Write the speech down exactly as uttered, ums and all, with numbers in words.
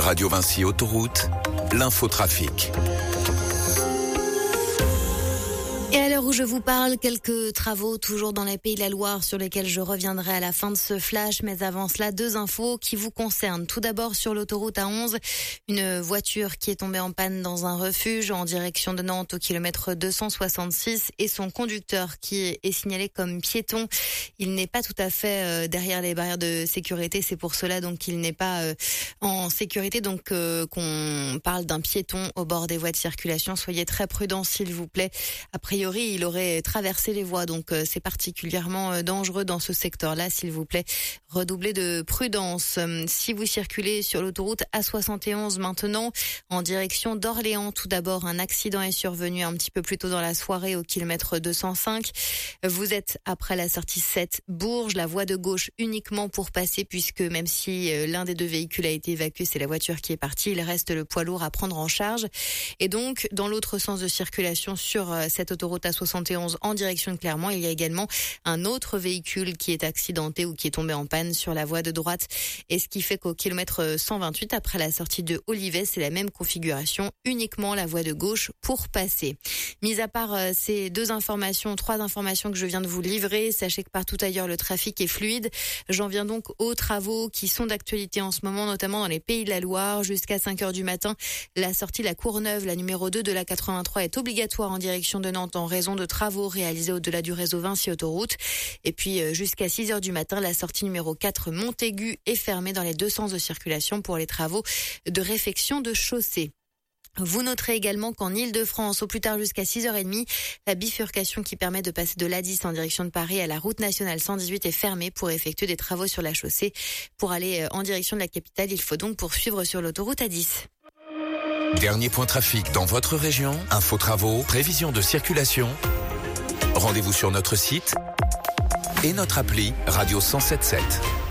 Radio Vinci Autoroute, l'infotrafic. Et à l'heure où je vous parle, quelques travaux toujours dans les Pays de la Loire sur lesquels je reviendrai à la fin de ce flash. Mais avant cela, deux infos qui vous concernent. Tout d'abord, sur l'autoroute A onze, une voiture qui est tombée en panne dans un refuge en direction de Nantes au kilomètre deux cent soixante-six et son conducteur qui est signalé comme piéton. Il n'est pas tout à fait derrière les barrières de sécurité. C'est pour cela donc qu'il n'est pas en sécurité. Donc euh, qu'on parle d'un piéton au bord des voies de circulation. Soyez très prudents s'il vous plaît. A priori, il aurait traversé les voies, donc c'est particulièrement dangereux dans ce secteur-là. S'il vous plaît, redoublez de prudence. Si vous circulez sur l'autoroute A soixante et onze maintenant, en direction d'Orléans, tout d'abord, un accident est survenu un petit peu plus tôt dans la soirée au kilomètre deux cent cinq. Vous êtes après la sortie sept Bourges, la voie de gauche uniquement pour passer, puisque même si l'un des deux véhicules a été évacué, c'est la voiture qui est partie, il reste le poids lourd à prendre en charge. Et donc, dans l'autre sens de circulation sur cette autoroute A soixante et onze en direction de Clermont, il y a également un autre véhicule qui est accidenté ou qui est tombé en panne sur la voie de droite. Et ce qui fait qu'au kilomètre cent vingt-huit, après la sortie de Olivet, c'est la même configuration, uniquement la voie de gauche pour passer. Mis à part euh, ces deux informations, trois informations que je viens de vous livrer, sachez que partout ailleurs le trafic est fluide. J'en viens donc aux travaux qui sont d'actualité en ce moment, notamment dans les Pays de la Loire. Jusqu'à cinq heures du matin, la sortie La Courneuve, la numéro deux de la quatre-vingt-trois, est obligatoire en direction de Nantes en raison de travaux réalisés au-delà du réseau Vinci Autoroute. Et puis jusqu'à six heures du matin, la sortie numéro quatre Montaigu est fermée dans les deux sens de circulation pour les travaux de réfection de chaussée. Vous noterez également qu'en Île-de-France, au plus tard jusqu'à six heures trente, la bifurcation qui permet de passer de l'A dix en direction de Paris à la route nationale cent dix-huit est fermée pour effectuer des travaux sur la chaussée. Pour aller en direction de la capitale, il faut donc poursuivre sur l'autoroute A dix. Dernier point trafic dans votre région, info travaux, prévision de circulation. Rendez-vous sur notre site et notre appli Radio cent sept sept.